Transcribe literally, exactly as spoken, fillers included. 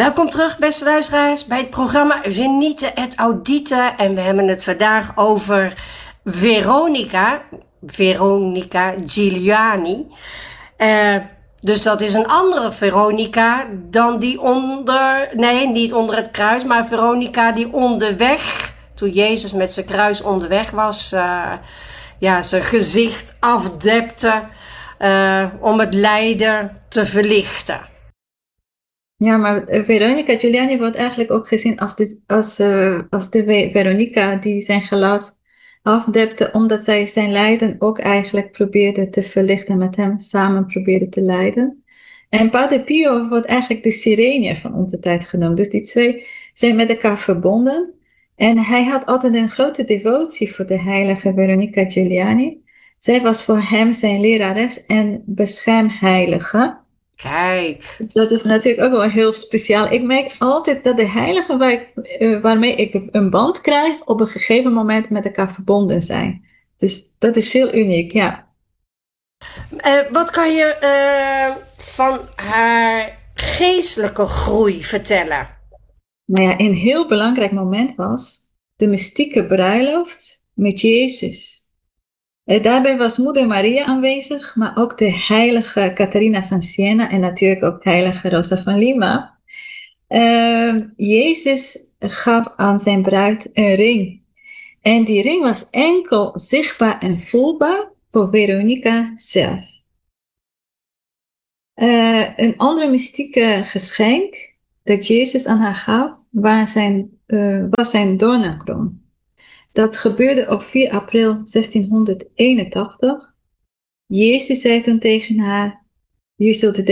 Welkom terug, beste luisteraars, bij het programma Venite et Audite. En we hebben het vandaag over Veronica, Veronica Giuliani. Uh, dus dat is een andere Veronica dan die onder, nee, niet onder het kruis, maar Veronica die onderweg, toen Jezus met zijn kruis onderweg was, uh, ja, zijn gezicht afdepte uh, om het lijden te verlichten. Ja, maar Veronica Giuliani wordt eigenlijk ook gezien als de, als, uh, als de Veronica die zijn gelaat afdepte, omdat zij zijn lijden ook eigenlijk probeerde te verlichten, met hem samen probeerde te lijden. En Padre Pio wordt eigenlijk de sirene van onze tijd genoemd. Dus die twee zijn met elkaar verbonden. En hij had altijd een grote devotie voor de heilige Veronica Giuliani. Zij was voor hem zijn lerares en beschermheilige. Kijk. Dus dat is natuurlijk ook wel heel speciaal. Ik merk altijd dat de heiligen waar ik, uh, waarmee ik een band krijg, op een gegeven moment met elkaar verbonden zijn. Dus dat is heel uniek, ja. Uh, wat kan je uh, van haar geestelijke groei vertellen? Nou ja, een heel belangrijk moment was de mystieke bruiloft met Jezus. Uh, daarbij was moeder Maria aanwezig, maar ook de heilige Catharina van Siena en natuurlijk ook heilige Rosa van Lima. Uh, Jezus gaf aan zijn bruid een ring. En die ring was enkel zichtbaar en voelbaar voor Veronica zelf. Uh, een andere mystieke geschenk dat Jezus aan haar gaf, was zijn, uh, was zijn doornenkroon. Dat gebeurde op vier april zestienhonderdeenentachtig. Jezus zei toen tegen haar: je zult